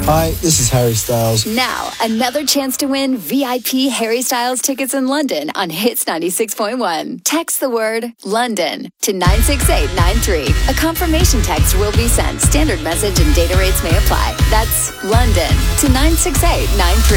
Hi, this is Harry Styles. Now, another chance to win VIP Harry Styles tickets in London on Hits 96.1. Text the word London to 96893. A confirmation text will be sent. Standard message and data rates may apply. That's London to 96893.